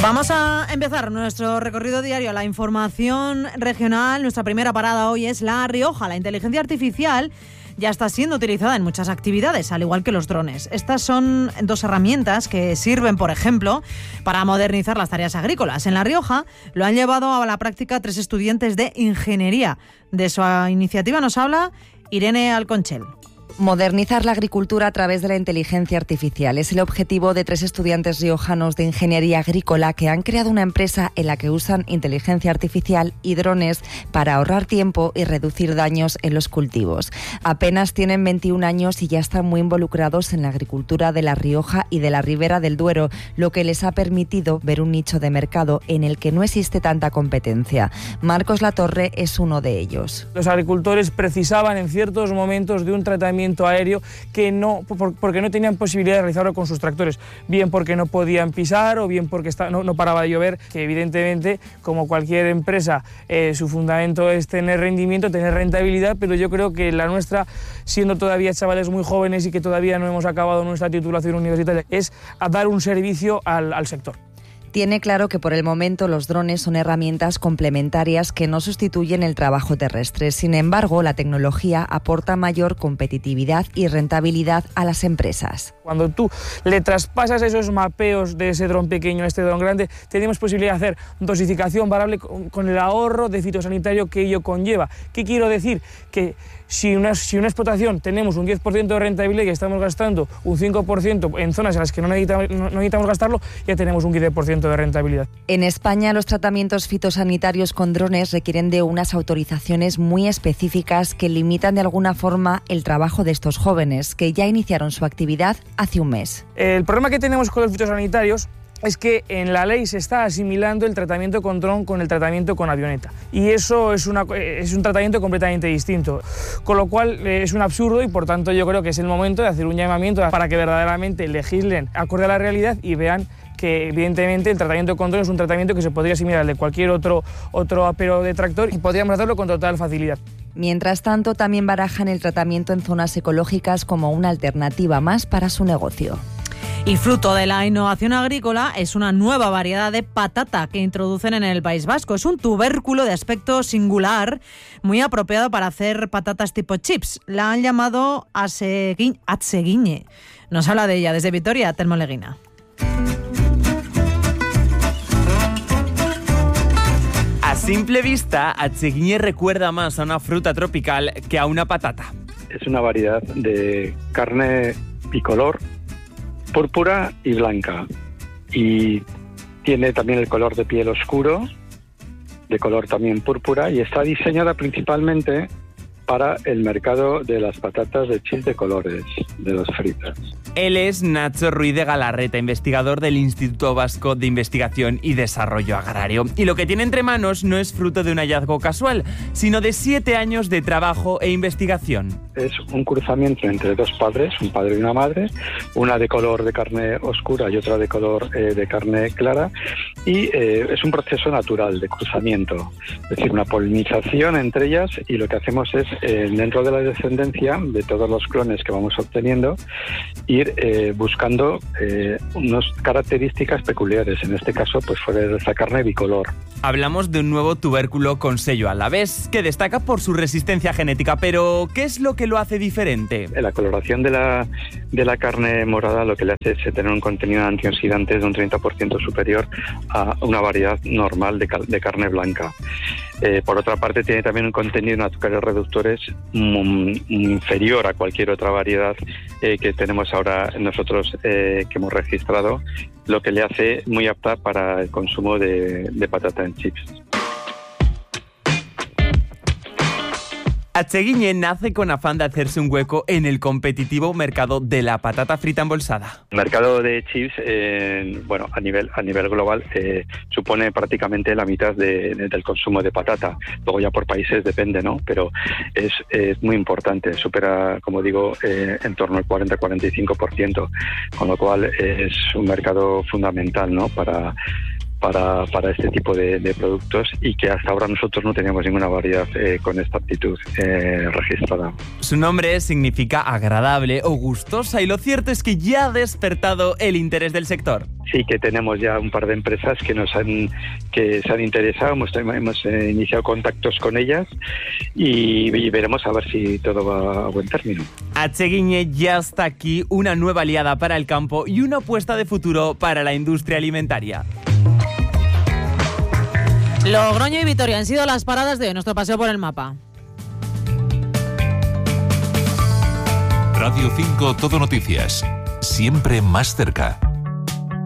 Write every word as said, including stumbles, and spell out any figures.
Vamos a empezar nuestro recorrido diario a la información regional. Nuestra primera parada hoy es La Rioja. La inteligencia artificial ya está siendo utilizada en muchas actividades, al igual que los drones. Estas son dos herramientas que sirven, por ejemplo, para modernizar las tareas agrícolas. En La Rioja lo han llevado a la práctica tres estudiantes de ingeniería. De su iniciativa nos habla Irene Alconchel. Modernizar la agricultura a través de la inteligencia artificial es el objetivo de tres estudiantes riojanos de ingeniería agrícola que han creado una empresa en la que usan inteligencia artificial y drones para ahorrar tiempo y reducir daños en los cultivos. Apenas tienen veintiún años y ya están muy involucrados en la agricultura de La Rioja y de la Ribera del Duero, lo que les ha permitido ver un nicho de mercado en el que no existe tanta competencia. Marcos Latorre es uno de ellos. Los agricultores precisaban en ciertos momentos de un tratamiento aéreo que no, porque no tenían posibilidad de realizarlo con sus tractores, bien porque no podían pisar o bien porque está, no, no paraba de llover, que evidentemente, como cualquier empresa, eh, su fundamento es tener rendimiento, tener rentabilidad, pero yo creo que la nuestra, siendo todavía chavales muy jóvenes y que todavía no hemos acabado nuestra titulación universitaria, es a dar un servicio al, al sector. Tiene claro que por el momento los drones son herramientas complementarias que no sustituyen el trabajo terrestre. Sin embargo, la tecnología aporta mayor competitividad y rentabilidad a las empresas. Cuando tú le traspasas esos mapeos de ese dron pequeño a este dron grande, tenemos posibilidad de hacer dosificación variable con el ahorro de fitosanitario que ello conlleva. ¿Qué quiero decir? Que si una, si una explotación tenemos un diez por ciento de rentabilidad y estamos gastando un cinco por ciento en zonas en las que no necesitamos, no necesitamos gastarlo, ya tenemos un quince por ciento de rentabilidad. En España, los tratamientos fitosanitarios con drones requieren de unas autorizaciones muy específicas que limitan de alguna forma el trabajo de estos jóvenes, que ya iniciaron su actividad hace un mes. El problema que tenemos con los fitosanitarios es que en la ley se está asimilando el tratamiento con dron con el tratamiento con avioneta. Y eso es, una, es un tratamiento completamente distinto. Con lo cual eh, es un absurdo y por tanto yo creo que es el momento de hacer un llamamiento para que verdaderamente legislen acorde a la realidad y vean que evidentemente el tratamiento con dron es un tratamiento que se podría asimilar al de cualquier otro, otro apero de tractor y podríamos hacerlo con total facilidad. Mientras tanto, también barajan el tratamiento en zonas ecológicas como una alternativa más para su negocio. Y fruto de la innovación agrícola es una nueva variedad de patata que introducen en el País Vasco. Es un tubérculo de aspecto singular, muy apropiado para hacer patatas tipo chips. La han llamado atseguiñe. atseguiñe. Nos habla de ella desde Vitoria, Telmo Leguina. A simple vista, atseguiñe recuerda más a una fruta tropical que a una patata. Es una variedad de carne bicolor, púrpura y blanca, y tiene también el color de piel oscuro, de color también púrpura, y está diseñada principalmente para el mercado de las patatas de chips de colores, de los fritas. Él es Nacho Ruiz de Galarreta, investigador del Instituto Vasco de Investigación y Desarrollo Agrario. Y lo que tiene entre manos no es fruto de un hallazgo casual, sino de siete años de trabajo e investigación. Es un cruzamiento entre dos padres, un padre y una madre, una de color de carne oscura y otra de color eh, de carne clara, y eh, es un proceso natural de cruzamiento, es decir, una polinización entre ellas, y lo que hacemos es, eh, dentro de la descendencia de todos los clones que vamos obteniendo, ir eh, buscando eh, unas características peculiares. En este caso, pues fue esa carne bicolor. Hablamos de un nuevo tubérculo con sello alavés que destaca por su resistencia genética, pero ¿qué es lo que lo hace diferente? La coloración de la, de la carne morada lo que le hace es tener un contenido de antioxidantes de un treinta por ciento superior a una variedad normal de, de carne blanca. Eh, por otra parte, tiene también un contenido en azúcares reductores mm, inferior a cualquier otra variedad eh, que tenemos ahora nosotros eh, que hemos registrado, lo que le hace muy apta para el consumo de, de patata en chips. Atseguiñe nace con afán de hacerse un hueco en el competitivo mercado de la patata frita embolsada. El mercado de chips, eh, bueno, a nivel a nivel global, eh, supone prácticamente la mitad de, de, del consumo de patata. Luego ya por países depende, ¿no? Pero es, es muy importante, supera, como digo, eh, en torno al cuarenta a cuarenta y cinco por ciento, con lo cual eh, es un mercado fundamental, ¿no? Para para, para este tipo de, de productos y que hasta ahora nosotros no teníamos ninguna variedad eh, con esta aptitud eh, registrada. Su nombre significa agradable o gustosa y lo cierto es que ya ha despertado el interés del sector. Sí que tenemos ya un par de empresas que nos han que se han interesado, hemos, hemos eh, iniciado contactos con ellas y, y veremos a ver si todo va a buen término. Atseguiñe ya está aquí, una nueva aliada para el campo y una apuesta de futuro para la industria alimentaria. Logroño y Vitoria han sido las paradas de nuestro paseo por el mapa. Radio cinco Todo Noticias, siempre más cerca.